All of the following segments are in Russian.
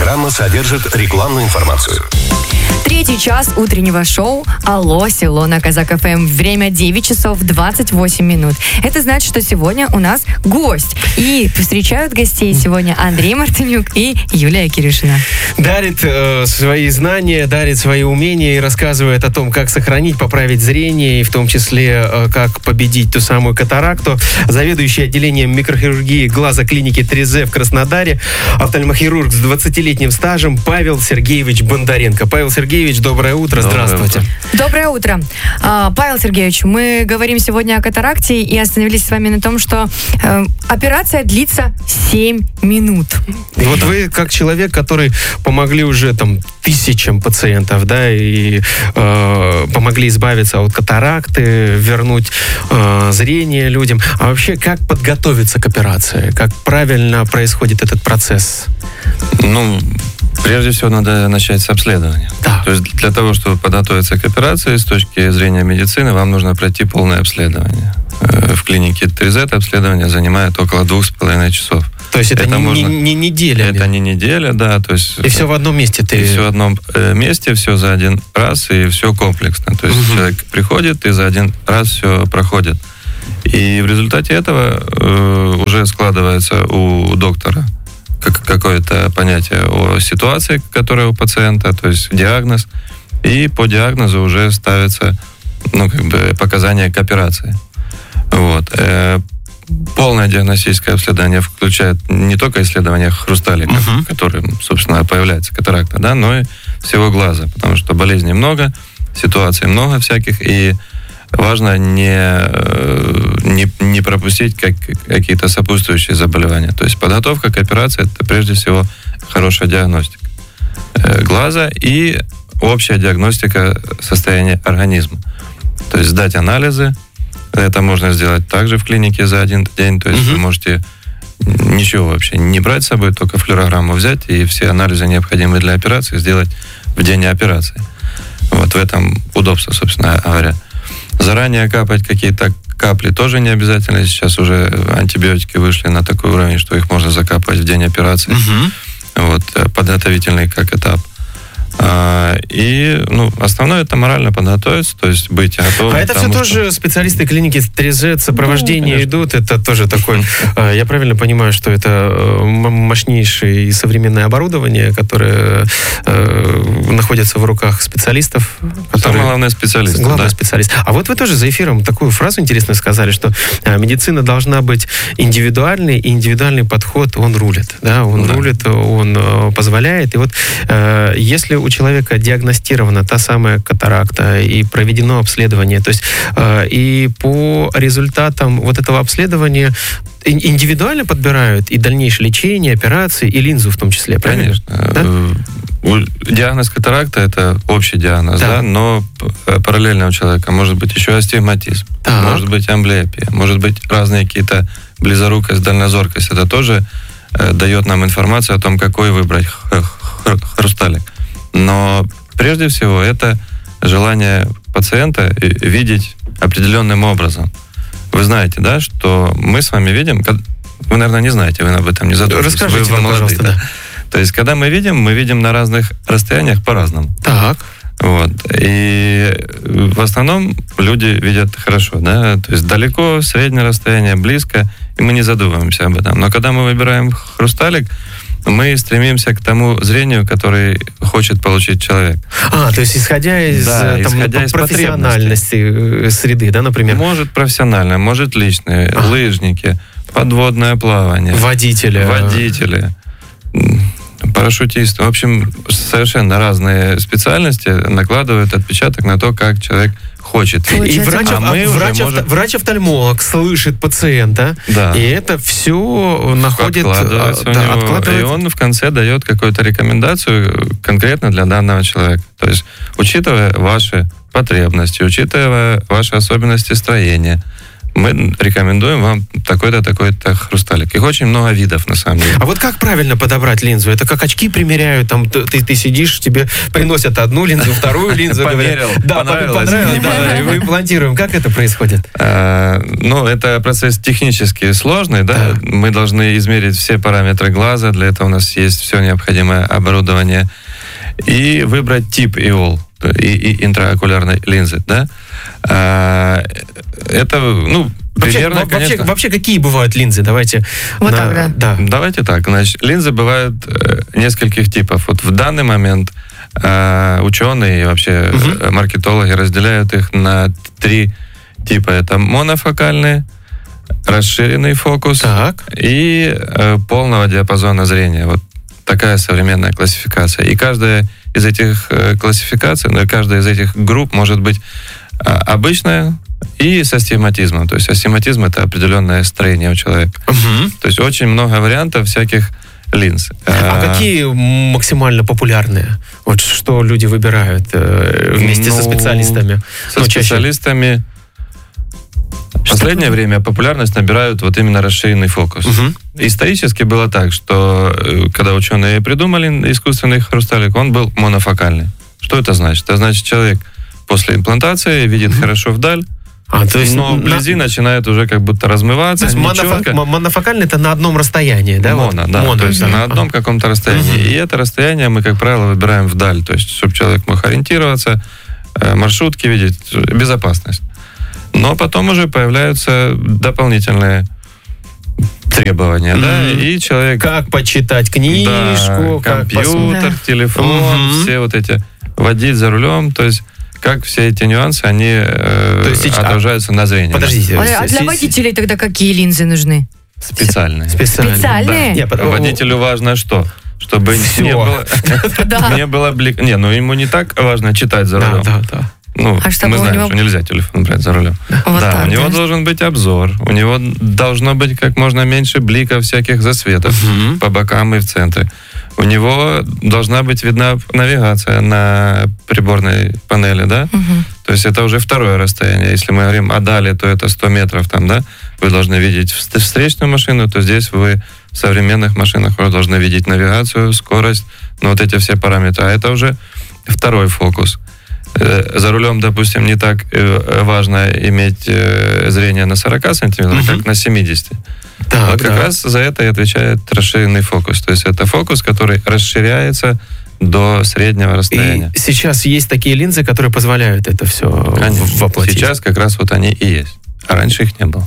программа содержит рекламную информацию. Третий час утреннего шоу «Алло, село» на Казак ФМ. Время 9 часов 28 минут. Это значит, что сегодня у нас гость. И встречают гостей сегодня Андрей Мартынюк и Юлия Кирюшина. Дарит свои знания, дарит свои умения и рассказывает о том, как сохранить, поправить зрение, и в том числе, как победить ту самую катаракту. Заведующий отделением микрохирургии глаза клиники Трезе в Краснодаре, офтальмохирург с 20-летним стажем Павел Сергеевич Бондаренко. Павел Сергеевич, доброе утро. Здравствуйте. Доброе утро. Павел Сергеевич, мы говорим сегодня о катаракте и остановились с вами на том, что операция длится 7 минут. И вот вы, как человек, который помогли уже тысячам пациентов, да, и помогли избавиться от катаракты, вернуть зрение людям. А вообще, как подготовиться к операции? Как правильно происходит этот процесс? Прежде всего, надо начать с обследования. Да. То есть для того, чтобы подготовиться к операции, с точки зрения медицины, вам нужно пройти полное обследование. В клинике Трезе это обследование занимает около 2,5 часов. То есть это не неделя? Это не неделя, да. То есть, и все в одном месте? И все в одном месте, все за один раз, и все комплексно. То есть человек приходит, и за один раз все проходит. И в результате этого уже складывается у доктора какое-то понятие о ситуации, которая у пациента, то есть диагноз, и по диагнозу уже ставятся показания к операции. Полное диагностическое обследование включает не только исследование хрусталиков, которым, собственно, появляется катаракта, да, но и всего глаза, потому что болезней много, ситуаций много всяких, и важно не пропустить какие-то сопутствующие заболевания. То есть подготовка к операции – это прежде всего хорошая диагностика глаза и общая диагностика состояния организма. То есть сдать анализы. Это можно сделать также в клинике за один день. То есть вы можете ничего вообще не брать с собой, только флюорограмму взять и все анализы, необходимые для операции, сделать в день операции. В этом удобство, собственно говоря. Заранее капать какие-то капли тоже не обязательно. Сейчас уже антибиотики вышли на такой уровень, что их можно закапывать в день операции. Подготовительный как этап. И основное это морально подготовиться, то есть быть готовым. А это все тоже специалисты клиники Трезе, сопровождение идут, это тоже такое, я правильно понимаю, что это мощнейшее и современное оборудование, которое находится в руках специалистов. Самое главное специалист. Главный специалист. А вот вы тоже за эфиром такую фразу интересную сказали, что медицина должна быть индивидуальной, и индивидуальный подход, он рулит. Да? Он рулит, он позволяет. И вот если у человека диагностирована та самая катаракта и проведено обследование, то есть и по результатам вот этого обследования индивидуально подбирают и дальнейшее лечение, операции, и линзу в том числе, правильно? Конечно. Да? Диагноз катаракта – это общий диагноз, да, но параллельно у человека может быть еще астигматизм, может быть амблиопия, может быть разные какие-то близорукость, дальнозоркость. Это тоже дает нам информацию о том, какой выбрать хрусталик. Но прежде всего это желание пациента видеть определенным образом. Вы знаете, да, что мы с вами видим, вы, наверное, не знаете, вы об этом не задумываетесь. Расскажите нам, пожалуйста, да. То есть, когда мы видим на разных расстояниях по-разному. Так. И в основном люди видят хорошо, да, то есть далеко, среднее расстояние, близко, и мы не задумываемся об этом. Но когда мы выбираем хрусталик, мы стремимся к тому зрению, который хочет получить человек. То есть исходя из профессиональности среды, да, например? Может профессионально, может личные, лыжники, подводное плавание. Водители. Парашютисты. В общем, совершенно разные специальности накладывают отпечаток на то, как человек хочет. И врач-офтальмолог слышит пациента, и это все находит... Откладывается. И он в конце дает какую-то рекомендацию конкретно для данного человека. То есть, учитывая ваши потребности, учитывая ваши особенности строения, мы рекомендуем вам такой-то, такой-то хрусталик. Их очень много видов, на самом деле. А вот как правильно подобрать линзу? Это как очки примеряют, там ты сидишь, тебе приносят одну линзу, вторую линзу. Померил, Да, понравилось, да, и мы имплантируем. Как это происходит? Это процесс технически сложный, да? Мы должны измерить все параметры глаза, для этого у нас есть все необходимое оборудование, и выбрать тип ИОЛ, и интраокулярной линзы, да? Это, примерно, конечно... Вообще, какие бывают линзы? Давайте... Вот так, да. Давайте так. Значит, линзы бывают нескольких типов. Вот в данный момент ученые и вообще маркетологи разделяют их на 3 типа. Это монофокальные, расширенный фокус и полного диапазона зрения. Вот такая современная классификация. И каждая из этих классификаций, каждая из этих групп может быть обычная и с астигматизмом. То есть астигматизм — это определенное строение у человека. То есть очень много вариантов всяких линз. А какие максимально популярные? Вот что люди выбирают вместе со специалистами? Со специалистами в последнее время популярность набирают вот именно расширенный фокус. Исторически было так, что когда ученые придумали искусственный хрусталик, он был монофокальный. Что это значит? Это значит, человек после имплантации видит хорошо вдаль, но вблизи начинает уже как будто размываться. То есть монофокальный — это на одном расстоянии, да? Моно, то есть на одном каком-то расстоянии. И это расстояние мы, как правило, выбираем вдаль, то есть чтобы человек мог ориентироваться, маршрутки видеть, безопасность. Но потом уже появляются дополнительные требования, да, и человек... Как почитать книжку, как компьютер, телефон, все вот эти, водить за рулем, то есть как все эти нюансы, они отражаются на зрении. Подождите. А для водителей тогда какие линзы нужны? Специальные. Специальные? Да. Водителю важно что? Чтобы не было... ему не так важно читать за рулем. Да. Мы знаем, что нельзя телефон брать за рулем. У него должен быть обзор, у него должно быть как можно меньше бликов, всяких засветов по бокам и в центре. У него должна быть видна навигация на приборной панели, да? То есть это уже второе расстояние. Если мы говорим о дали, то это 100 метров там, да? Вы должны видеть встречную машину, то здесь вы в современных машинах вы должны видеть навигацию, скорость, вот эти все параметры. А это уже второй фокус. За рулем, допустим, не так важно иметь зрение на 40 сантиметров, как на 70. Как раз за это и отвечает расширенный фокус. То есть это фокус, который расширяется до среднего расстояния. И сейчас есть такие линзы, которые позволяют это все воплотить. Сейчас как раз вот они и есть. А раньше их не было.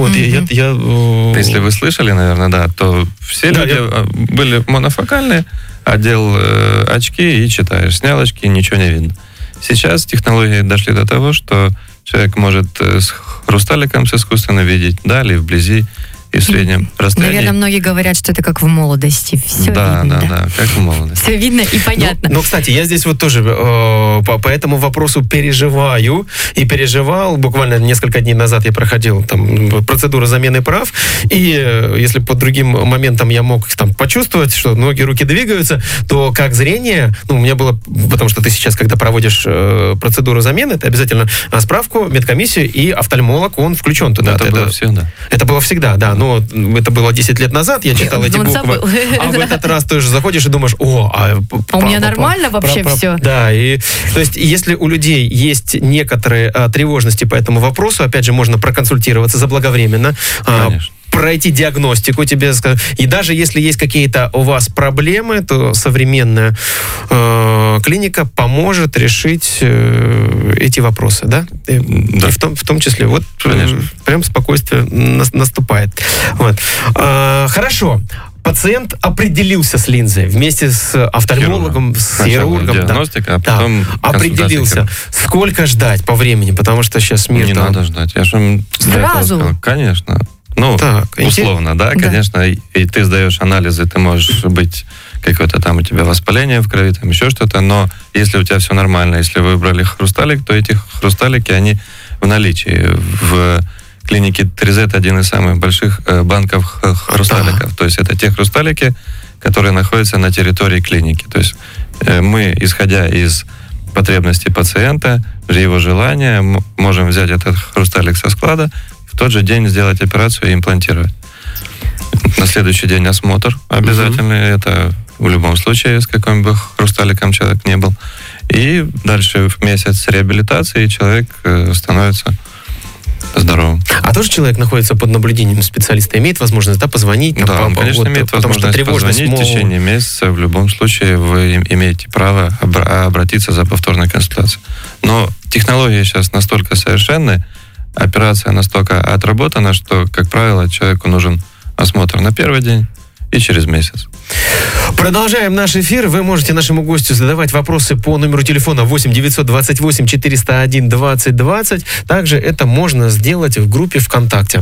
Если вы слышали, наверное, да, то все люди были монофокальные, одел очки и читаешь. Снял очки, ничего не видно. Сейчас технологии дошли до того, что человек может с хрусталиком с искусственно видеть дали, вблизи и в среднем расстоянии. Наверное, многие говорят, что это как в молодости. Все видно. Да, как в молодости. Все видно и понятно. Но, кстати, я здесь вот тоже по этому вопросу переживаю и переживал. Буквально несколько дней назад я проходил там процедуру замены прав, и если по другим моментам я мог там почувствовать, что ноги, руки двигаются, то как зрение, у меня было, потому что ты сейчас, когда проводишь процедуру замены, ты обязательно справку, медкомиссию, и офтальмолог, он включен туда. Это было всегда. Это было всегда, да. Но это было 10 лет назад, я читал эти буквы. А в этот раз тоже заходишь и думаешь, у меня нормально вообще все. Да, и то есть если у людей есть некоторые тревожности по этому вопросу, опять же, можно проконсультироваться заблаговременно. Конечно. Пройти диагностику тебе. И даже если есть какие-то у вас проблемы, то современная клиника поможет решить эти вопросы, да? И в том числе вот прям спокойствие наступает. Вот. Хорошо. Пациент определился с линзой вместе с офтальмологом, с хирургом. Диагностика, а потом определился. Сколько ждать по времени? Потому что сейчас мир... Не надо ждать. Я же сразу? Конечно. Условно, да, конечно, и ты сдаешь анализы, ты можешь быть какое-то там у тебя воспаление в крови, там еще что-то, но если у тебя все нормально, если вы выбрали хрусталик, то эти хрусталики, они в наличии. В клинике 3Z один из самых больших банков хрусталиков. То есть это те хрусталики, которые находятся на территории клиники. То есть мы, исходя из потребности пациента, его желания, можем взять этот хрусталик со склада, в тот же день сделать операцию и имплантировать. На следующий день осмотр обязательный, это в любом случае, с каким бы хрусталиком человек не был. И дальше в месяц реабилитации человек становится здоровым. А тоже человек находится под наблюдением специалиста, имеет возможность, да, позвонить? Да, он, конечно, имеет возможность позвонить в течение месяца. В любом случае вы имеете право обратиться за повторной консультацией. Но технологии сейчас настолько совершенны, операция настолько отработана, что, как правило, человеку нужен осмотр на первый день и через месяц. Продолжаем наш эфир. Вы можете нашему гостю задавать вопросы по номеру телефона 8 928 401 20 20. Также это можно сделать в группе ВКонтакте.